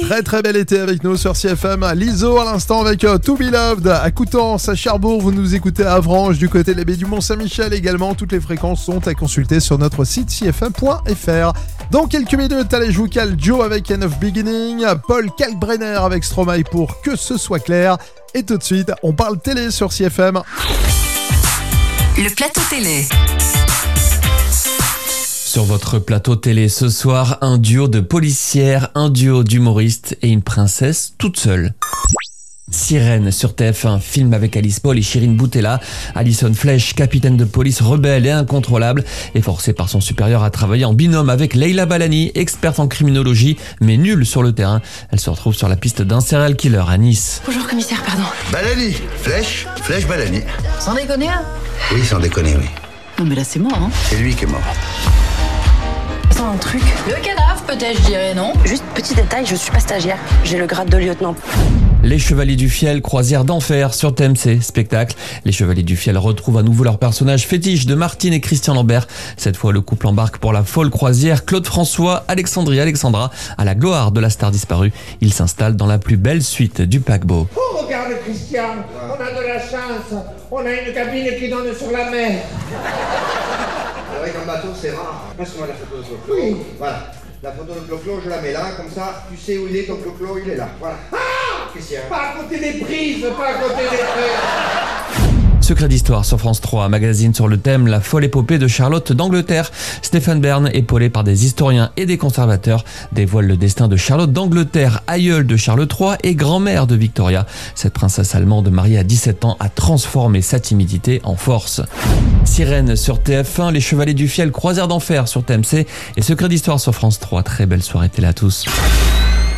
Très très bel été avec nous sur CFM. Liso à l'instant avec To Be Loved. À Coutances, à Cherbourg, vous nous écoutez à Avranches, du côté de la baie du Mont-Saint-Michel également. Toutes les fréquences sont à consulter sur notre site cfm.fr. Dans quelques minutes, allez, je vous cale Joe avec End of Beginning, Paul Kalkbrenner avec Stromae pour Que ce soit clair. Et tout de suite, on parle télé sur CFM. Le plateau télé. Sur votre plateau télé ce soir, un duo de policières, un duo d'humoristes et une princesse toute seule. Sirène sur TF1, film avec Alice Paul et Shirin Boutella. Alison Flech, capitaine de police rebelle et incontrôlable, est forcée par son supérieur à travailler en binôme avec Leila Balani, experte en criminologie, mais nulle sur le terrain. Elle se retrouve sur la piste d'un serial killer à Nice. Bonjour commissaire, pardon. Balani, Flech Balani. Sans déconner, hein? Oui, sans déconner, oui. Non mais là c'est mort, hein? C'est lui qui est mort. Sans un truc. Le cadavre peut-être, je dirais, non? Juste petit détail, je suis pas stagiaire. J'ai le grade de lieutenant. Les Chevaliers du Fiel, croisière d'enfer sur TMC, spectacle. Les Chevaliers du Fiel retrouvent à nouveau leur personnage fétiche de Martine et Christian Lambert. Cette fois, le couple embarque pour la folle croisière Claude François, Alexandra, à la gloire de la star disparue. Ils s'installent dans la plus belle suite du paquebot. Oh, regarde Christian, on a de la chance. On a une cabine qui donne sur la mer. Avec un bateau, c'est rare. Passe-moi la photo de Clo-Clo. Oui. Voilà. La photo de Clo-Clo, je la mets là, comme ça, tu sais où il est, ton Clo-Clo, il est là. Voilà. Christian. Pas à côté des prises, pas à côté des prises. Secret d'histoire sur France 3, magazine sur le thème La folle épopée de Charlotte d'Angleterre. Stéphane Bern, épaulé par des historiens et des conservateurs, dévoile le destin de Charlotte d'Angleterre, aïeule de Charles III et grand-mère de Victoria. Cette princesse allemande mariée à 17 ans a transformé sa timidité en force. Sirène sur TF1, Les Chevaliers du Fiel, croisière d'enfer sur TMC et Secret d'histoire sur France 3. Très belle soirée télé à tous.